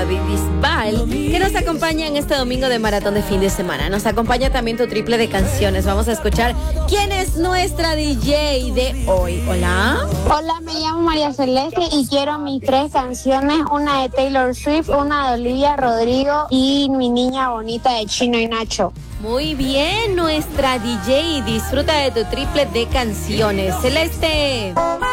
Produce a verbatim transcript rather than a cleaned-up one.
David Bisbal, que nos acompaña en este domingo de maratón de fin de semana. Nos acompaña también tu triple de canciones. Vamos a escuchar quién es nuestra D J de hoy. Hola. Hola, me llamo María Celeste y quiero mis tres canciones, una de Taylor Swift, una de Olivia Rodrigo y Mi Niña Bonita de Chino y Nacho. Muy bien, nuestra D J. Disfruta de tu triple de canciones. Celeste.